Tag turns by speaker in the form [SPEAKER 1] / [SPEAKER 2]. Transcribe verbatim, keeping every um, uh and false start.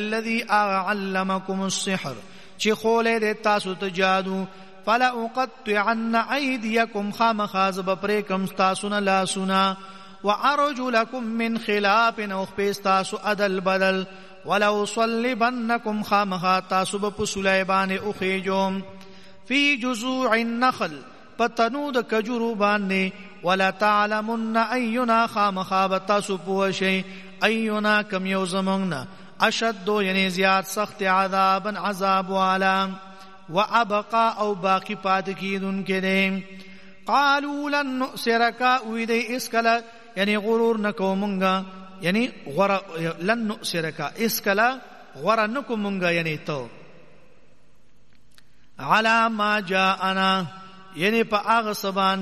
[SPEAKER 1] الذي علمكم السحر چې خوله دې تاسو ته جادو فلا اقطعن ايديكم خامخازب پریکم تاسو نه لا سنا وارجلكم من خلاف او خپستاسو عدل بدل ولو صلبنكم خامخا تاسو په سلیبان او خېجوم فی جذوع النخل پتنود کجرو باندې ولا تعلمن اينا خامخا تاسو پوشي اينا کم یو زمونږ اشد یعنی زیاد سخت عذابا عذاب والا وابقى او باقی پات کیدن کې دي قالوا لن نؤثرك ويدي اسكلا یعنی غرور نکو مونږه یعنی غر لن نؤثرك اسكلا غر نکو مونږه یعنی تو على ما جاءنا یعنی په هغه سبان